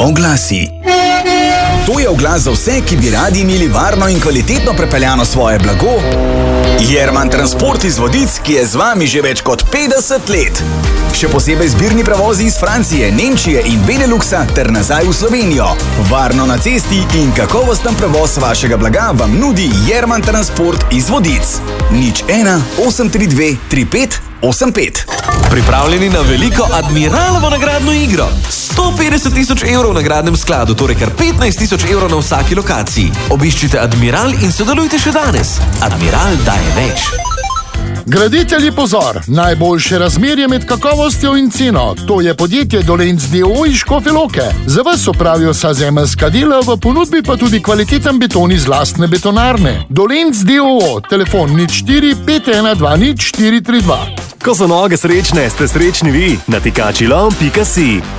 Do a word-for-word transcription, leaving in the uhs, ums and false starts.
Oglasi. To je oglas za vse, ki bi radi imeli varno in kvalitetno prepeljano svoje blago. Jerman Transport iz Vodic, ki je z vami že več kot petdeset let. Še posebej zbirni prevozi iz Francije, Nemčije in Beneluxa ter nazaj v Slovenijo. Varno na cesti in kakovosten prevoz vašega blaga vam nudi Jerman Transport iz Vodic. Nič ena osem tri dve tri pet osem pet. Pripravljeni na veliko Admiralovo nagradno igro. sto petdeset tisoč evrov v nagradnem skladu, torej kar petnajst tisoč evrov na vsaki lokaciji. Obiščite Admiral in sodelujte še danes. Admiral daje več. Graditelji pozor, najboljše razmerje med kakovostjo in ceno. To je podjetje Dolenc d. o. o. iz Škofje Loke. Za vas opravijo vsa zemeljska dela, v ponudbi pa tudi kvaliteten beton iz lastne betonarne. Dolenc d. o. o. Telefon nič štiri pet ena dva nič štiri tri dva. Ko so noge srečne, ste srečni vi. natikačilom pika si.